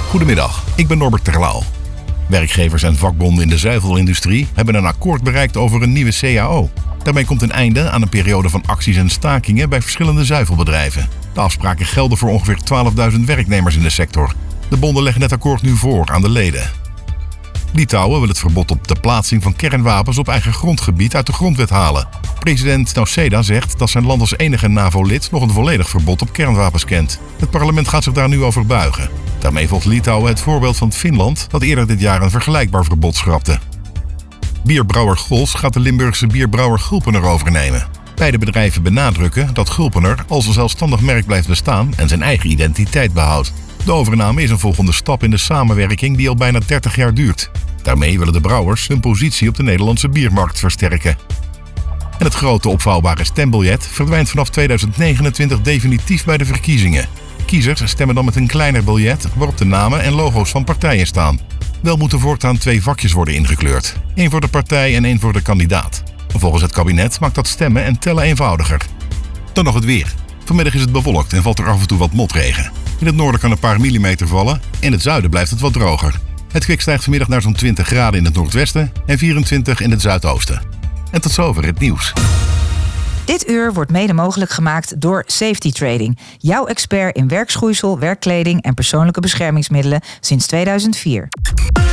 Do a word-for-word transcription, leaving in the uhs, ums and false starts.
Goedemiddag, ik ben Norbert Terlouw. Werkgevers en vakbonden in de zuivelindustrie hebben een akkoord bereikt over een nieuwe C A O. Daarmee komt een einde aan een periode van acties en stakingen bij verschillende zuivelbedrijven. De afspraken gelden voor ongeveer twaalfduizend werknemers in de sector. De bonden leggen het akkoord nu voor aan de leden. Litouwen wil het verbod op de plaatsing van kernwapens op eigen grondgebied uit de grondwet halen. President Nausėda zegt dat zijn land als enige NAVO-lid nog een volledig verbod op kernwapens kent. Het parlement gaat zich daar nu over buigen. Daarmee volgt Litouwen het voorbeeld van Finland, dat eerder dit jaar een vergelijkbaar verbod schrapte. Bierbrouwer Gols gaat de Limburgse bierbrouwer Gulpener overnemen. Beide bedrijven benadrukken dat Gulpener als een zelfstandig merk blijft bestaan en zijn eigen identiteit behoudt. De overname is een volgende stap in de samenwerking die al bijna dertig jaar duurt. Daarmee willen de brouwers hun positie op de Nederlandse biermarkt versterken. En het grote opvouwbare stembiljet verdwijnt vanaf tweeduizend negenentwintig definitief bij de verkiezingen. Kiezers stemmen dan met een kleiner biljet waarop de namen en logo's van partijen staan. Wel moeten voortaan twee vakjes worden ingekleurd. Eén voor de partij en één voor de kandidaat. Volgens het kabinet maakt dat stemmen en tellen eenvoudiger. Dan nog het weer. Vanmiddag is het bewolkt en valt er af en toe wat motregen. In het noorden kan een paar millimeter vallen. In het zuiden blijft het wat droger. Het kwik stijgt vanmiddag naar zo'n twintig graden in het noordwesten en vierentwintig in het zuidoosten. En tot zover het nieuws. Dit uur wordt mede mogelijk gemaakt door Safety Trading. Jouw expert in werkschoeisel, werkkleding en persoonlijke beschermingsmiddelen sinds tweeduizend vier.